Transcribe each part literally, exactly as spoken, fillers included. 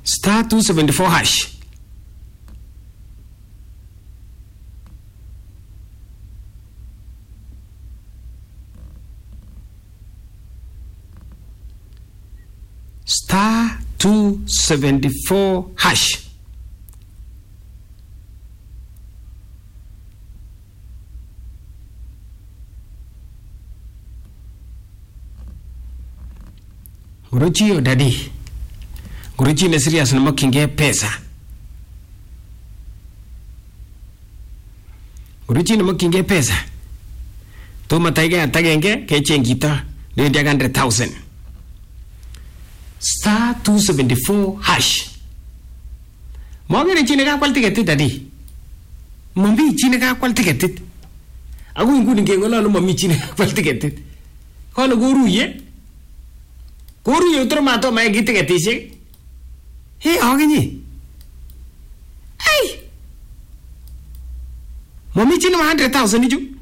Star two seventy-four hash. Star two seventy-four hash. Guruji o daddy. Guruji ne serious na makinge pesa. Guruji ne makinge pesa. To mataiga tagenge ke chengita ne one hundred thousand. Star two seventy-four hash. Mogere chine ka kwal ticket daddy. Mami chine ka kwal ticket. Aku nguni ngengolo mami chine ka kwal ticket. Kono guru ye. Guru ye utro mato mai gite ticket. Hey, agni. Hey. Mami chine one hundred thousand iju.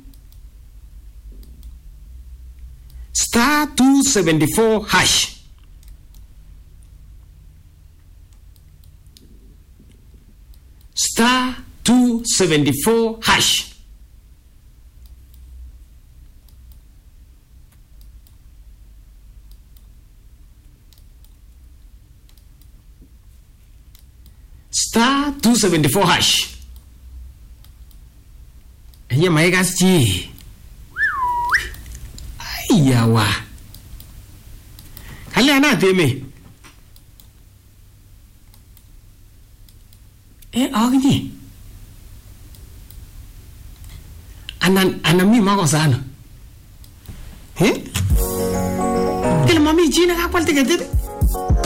Star two seventy-four hash. Star two seventy-four hash. Star two seventy-four hash. Enya maegas chi. Ayawa. Kali ana teme. Eh, agni. Anan anami mago sana. Eh? Kila mami china ka kwal ticket.